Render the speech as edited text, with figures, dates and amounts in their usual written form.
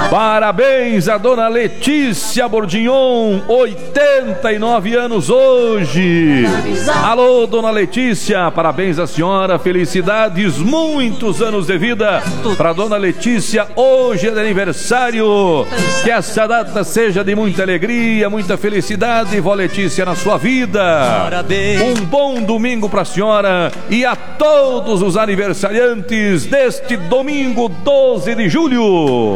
Parabéns a dona Letícia Bordignon, 89 anos hoje. Alô, dona Letícia, parabéns à senhora, felicidades, muitos anos de vida para dona Letícia. Hoje é de aniversário, que essa data seja de muita alegria, muita felicidade, vó Letícia, na sua vida. Um bom domingo para a senhora e a todos os aniversariantes deste domingo 12 de julho.